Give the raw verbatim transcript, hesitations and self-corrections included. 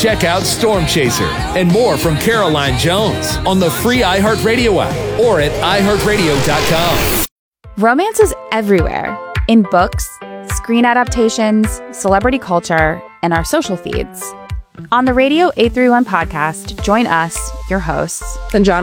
Check out Storm Chaser and more from Caroline Jones on the free iHeartRadio app or at i heart radio dot com. Romance is everywhere, in books, screen adaptations, celebrity culture, and our social feeds. On the Radio eight thirty-one podcast, join us, your hosts, Sanjana